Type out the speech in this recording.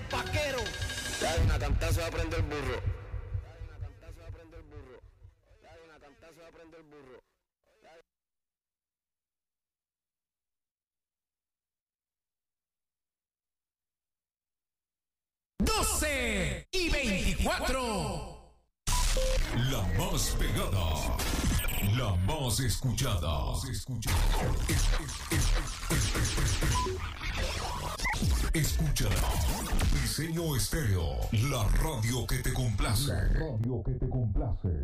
vaquero. Dale una cantazo, aprende el burro. Dale una cantazo, aprende el burro. Dale una cantazo, aprende el burro. 12:24. La más pegada, la más escuchada. Escucha Diseño Estéreo, la radio que te complace.